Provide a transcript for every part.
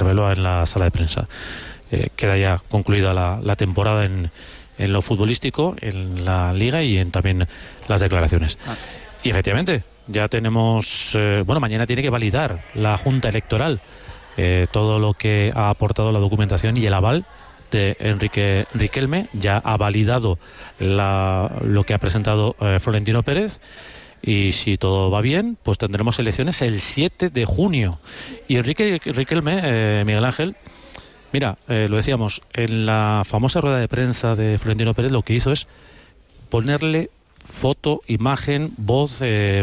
reveló en la sala de prensa. Queda ya concluida la temporada en lo futbolístico, en la Liga y en también las declaraciones. Y efectivamente, ya tenemos... mañana tiene que validar la Junta Electoral todo lo que ha aportado la documentación y el aval de Enrique Riquelme. Ya ha validado lo que ha presentado Florentino Pérez. Y si todo va bien, pues tendremos elecciones el 7 de junio. Y Enrique Riquelme, Miguel Ángel, mira, lo decíamos, en la famosa rueda de prensa de Florentino Pérez lo que hizo es ponerle foto, imagen, voz,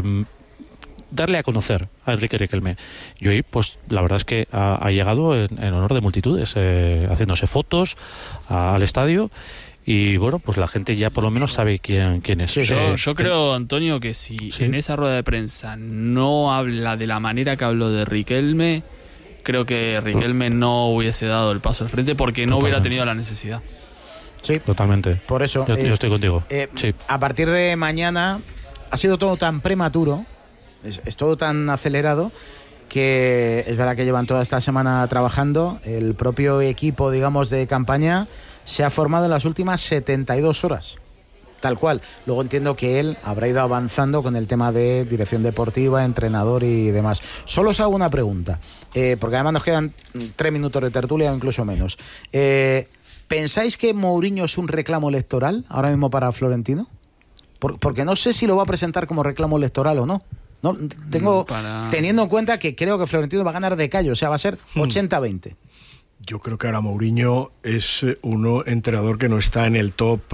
darle a conocer a Enrique Riquelme. Y hoy, pues la verdad es que ha llegado en honor de multitudes, haciéndose fotos al estadio. Y bueno, pues la gente ya por lo menos sabe quién es. Yo creo, Antonio, que si en esa rueda de prensa no habla de la manera que habló de Riquelme, creo que Riquelme no hubiese dado el paso al frente porque no hubiera tenido la necesidad. Sí, totalmente. Por eso. Yo estoy contigo. Sí. A partir de mañana ha sido todo tan prematuro, es todo tan acelerado, que es verdad que llevan toda esta semana trabajando. El propio equipo, digamos, de campaña se ha formado en las últimas 72 horas. Tal cual. Luego entiendo que él habrá ido avanzando con el tema de dirección deportiva, entrenador y demás. Solo os hago una pregunta, porque además nos quedan 3 minutos de tertulia o incluso menos. ¿Pensáis que Mourinho es un reclamo electoral ahora mismo para Florentino? Porque no sé si lo va a presentar como reclamo electoral o no. Teniendo en cuenta que creo que Florentino va a ganar de calle, o sea, va a ser 80-20. Yo creo que ahora Mourinho es un entrenador que no está en el top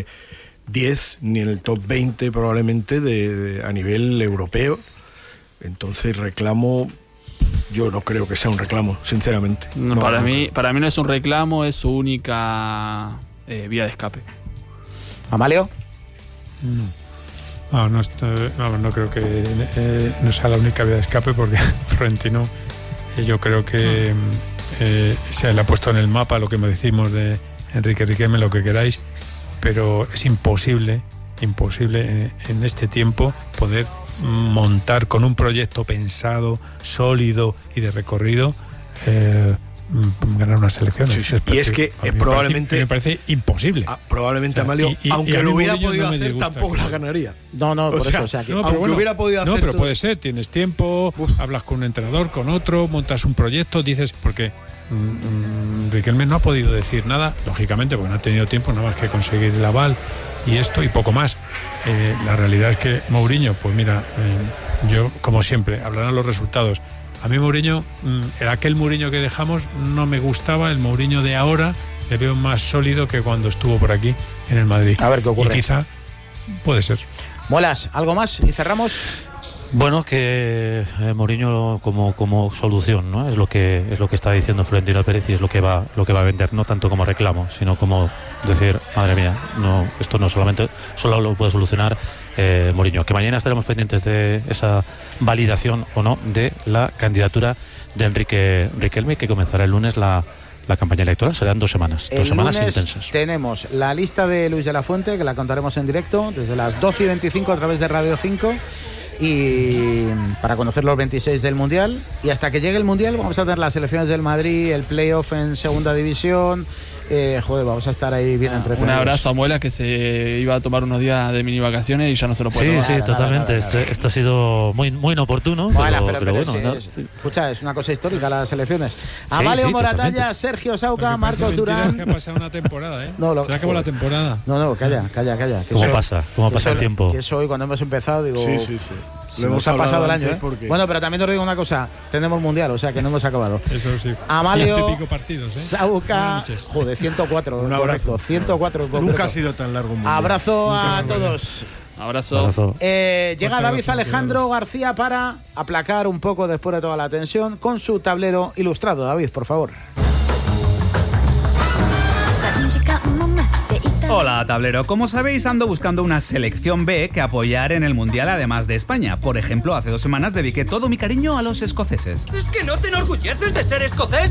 10 ni en el top 20 probablemente a nivel europeo. Entonces reclamo, yo no creo que sea un reclamo, sinceramente. Para mí no es un reclamo, es su única vía de escape. ¿Amalio? No creo que no sea la única vía de escape, porque Florentino yo creo que se le ha puesto en el mapa lo que me decimos de Enrique Riquelme, lo que queráis, pero es imposible en este tiempo poder montar con un proyecto pensado, sólido y de recorrido, ganar unas elecciones. Sí. Y es que probablemente me parece imposible. Probablemente, Amalio, aunque lo hubiera podido hacer, tampoco la ganaría. Hubiera podido hacer. No, pero puede ser, tienes tiempo, hablas con un entrenador, con otro, montas un proyecto, dices, porque Riquelme no ha podido decir nada, lógicamente, porque no ha tenido tiempo nada más que conseguir el aval y esto y poco más. La realidad es que Mourinho, pues mira, yo, como siempre, hablarán los resultados. A mí Mourinho, aquel Mourinho que dejamos no me gustaba, el Mourinho de ahora le veo más sólido que cuando estuvo por aquí en el Madrid. A ver qué ocurre. Y quizá puede ser. Muelas, ¿algo más? ¿Y cerramos? Bueno, que Mourinho como solución, ¿no? Es lo que está diciendo Florentino Pérez y es lo que va a vender, no tanto como reclamo, sino como decir, madre mía, no, esto no solo lo puede solucionar Mourinho. Que mañana estaremos pendientes de esa validación o no de la candidatura de Enrique Riquelme, que comenzará el lunes la campaña electoral. Serán 2 semanas. El 2 semanas lunes intensas. Tenemos la lista de Luis de la Fuente, que la contaremos en directo desde las 12:25 a través de Radio 5. Y para conocer los 26 del Mundial, y hasta que llegue el Mundial vamos a tener las selecciones del Madrid, el playoff en segunda división. Vamos a estar ahí bien entretenidos. Un abrazo a Muela, que se iba a tomar unos días de mini vacaciones y ya no se lo puede tomar. Sí, totalmente. Esto ha sido muy inoportuno, pero bueno. Escucha, es una cosa histórica las selecciones. Amalio Moratalla, totalmente. Sergio Sauca, Marcos Durán. Que ha pasado una temporada, se acabó la temporada. No, calla. ¿Cómo pasa el tiempo? Que eso hoy cuando hemos empezado digo... Sí. Nos ha pasado el año, porque... Bueno, pero también os digo una cosa, tenemos Mundial, o sea que no hemos acabado. Eso sí. Amalio, 100 y pico partidos, Sauca, 104, correcto, 104. Nunca ha sido tan largo un Mundial. Abrazo a todos. Abrazo. Llega David Alejandro García para aplacar un poco después de toda la tensión con su tablero ilustrado. David, por favor. Hola, tablero. Como sabéis, ando buscando una selección B que apoyar en el Mundial además de España. Por ejemplo, hace 2 semanas dediqué todo mi cariño a los escoceses. ¿Es que no te enorgulleces de ser escocés?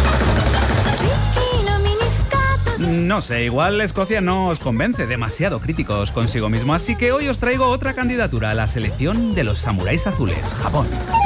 No sé, igual Escocia no os convence, demasiado críticos consigo mismo. Así que hoy os traigo otra candidatura, la selección de los samuráis azules, Japón.